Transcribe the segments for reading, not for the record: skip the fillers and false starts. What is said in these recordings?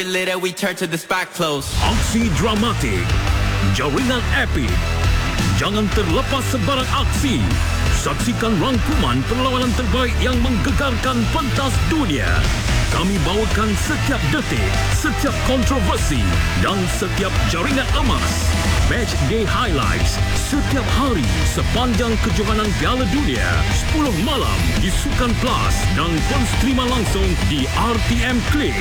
Later we turn to the spot close. Aksi dramatik, jaringan epik. Jangan terlepas sebarang aksi. Saksikan rangkuman perlawanan terbaik yang menggegarkan pentas dunia. Kami bawakan setiap detik, setiap kontroversi dan setiap jaringan emas. Match Day Highlights setiap hari sepanjang kejohanan Piala Dunia 10 malam di Sukan Plus dan konstrima langsung di RTM Klik.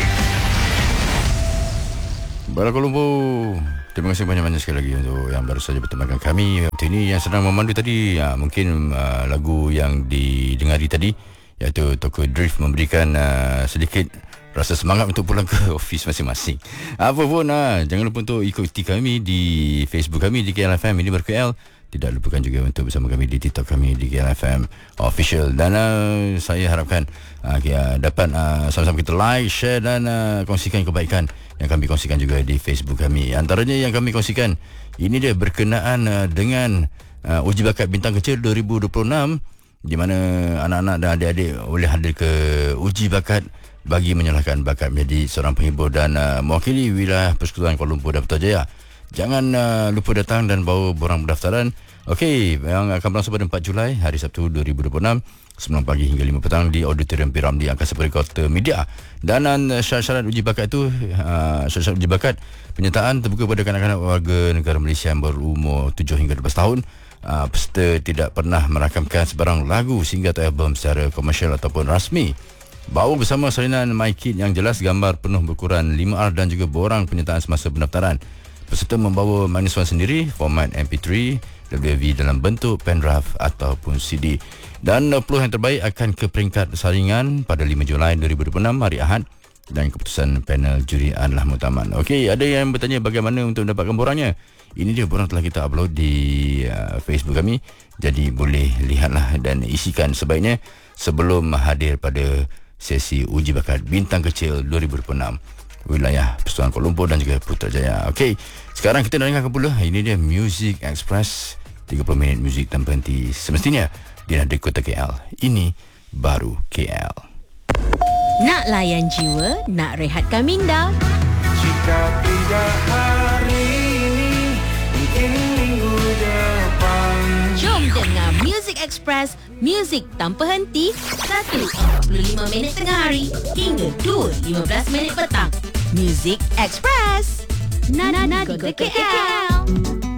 Bala Kuala Lumpur, terima kasih banyak-banyak sekali lagi untuk yang baru saja bertemankan kami. Waktu ini yang sedang memandu tadi, mungkin lagu yang didengari tadi, iaitu Toko Drift memberikan sedikit rasa semangat untuk pulang ke ofis masing-masing. Apa pun, jangan lupa untuk ikuti kami di Facebook kami di KLFM ini ber-KL. Tidak lupakan juga untuk bersama kami di TikTok kami di KLFM Official. Dan saya harapkan dapat sama-sama kita like, share dan kongsikan kebaikan yang kami kongsikan juga di Facebook kami. Antaranya yang kami kongsikan, ini dia berkenaan dengan uji bakat bintang kecil 2026, di mana anak-anak dan adik-adik boleh hadir ke uji bakat bagi menyalahkan bakat menjadi seorang penghibur dan mewakili wilayah Persekutuan Kuala Lumpur dan Putrajaya. Jangan lupa datang dan bawa borang pendaftaran. Okey, yang akan berlangsung pada 4 Julai, hari Sabtu 2026, 9 pagi hingga 5 petang di Auditorium P. Ramlee Angkasa Puri Kota Media. Dan syarat-syarat uji bakat itu, syarat-syarat uji bakat penyertaan terbuka pada kanak-kanak warga negara Malaysia yang berumur 7 hingga 12 tahun. Peserta tidak pernah merakamkan sebarang lagu, single atau album secara komersial ataupun rasmi. Bawa bersama salinan My Kit yang jelas, gambar penuh berukuran 5R dan juga borang penyertaan semasa pendaftaran. Peserta membawa -1 sendiri, format MP3, WAV dalam bentuk pendrive ataupun CD. Dan 10 yang terbaik akan ke peringkat saringan pada 5 Julai 2026, hari Ahad, dan keputusan panel juri adalah muktamad. Okey, ada yang bertanya bagaimana untuk mendapatkan borangnya. Ini dia borang telah kita upload di Facebook kami. Jadi boleh lihatlah dan isikan sebaiknya sebelum hadir pada sesi uji bakat bintang kecil 2026 wilayah Persekutuan Kuala Lumpur dan juga Putrajaya. Okey, sekarang kita nak dengarkan pula. Ini dia Music Express, 30 minit muzik tanpa henti. Semestinya di nadi kota KL. Ini baru KL. Nak layan jiwa, nak rehatkan minda. Jika tidak hari ini, mungkin minggu depan. Jom dengar Music Express, muzik tanpa henti, 1.45 minit tengah hari hingga 2.15 minit petang. Music Express, Nadi Kota KL.